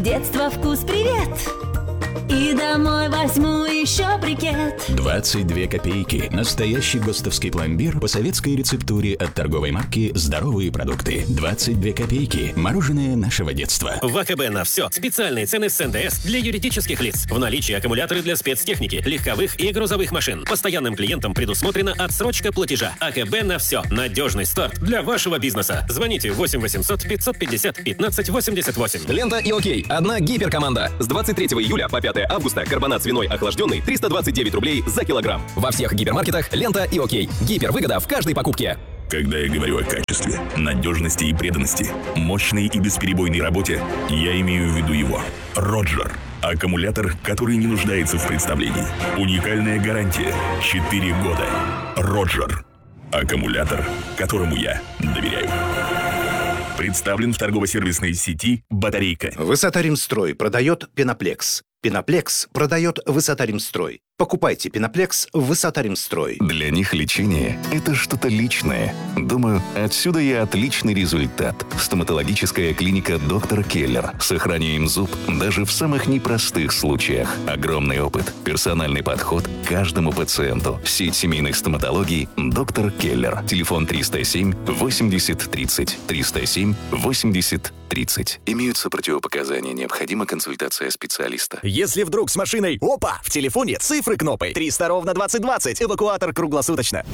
детства вкус привет. И домой возьму еще брикет. 22 копейки. Настоящий ГОСТовский пломбир по советской рецептуре от торговой марки «Здоровые продукты». 22 копейки. Мороженое нашего детства. В АКБ на все. Специальные цены с НДС для юридических лиц. В наличии аккумуляторы для спецтехники, легковых и грузовых машин. Постоянным клиентам предусмотрена отсрочка платежа. АКБ на все. Надежный старт для вашего бизнеса. Звоните 8 800 550 15 88. Лента и окей. Одна гиперкоманда. С 23 июля по 5 августа карбонат свиной охлажденный 329 рублей за килограмм. Во всех гипермаркетах лента и окей. Гипервыгода в каждой покупке. Когда я говорю о качестве, надежности и преданности, мощной и бесперебойной работе, я имею в виду его. Роджер. Аккумулятор, который не нуждается в представлении. Уникальная гарантия. 4 года. Роджер. Аккумулятор, которому я доверяю. Представлен в торгово-сервисной сети «Батарейка». Высота-Римстрой продает Пеноплекс. Пеноплекс продает Высота-Римстрой. Покупайте Пеноплекс в Высота-Римстрой. Для них лечение – это что-то личное. Думаю, отсюда и отличный результат. Стоматологическая клиника «Доктор Келлер». Сохраняем зуб даже в самых непростых случаях. Огромный опыт, персональный подход к каждому пациенту. Сеть семейных стоматологий «Доктор Келлер». Телефон 307 80 30. 307 80 30. Имеются противопоказания. Необходима консультация специалиста. Если вдруг с машиной, опа, в телефоне цифры кнопой 300 ровно 2020. Эвакуатор круглосуточно.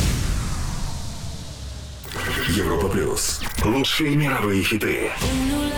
Европа плюс. Лучшие мировые хиты.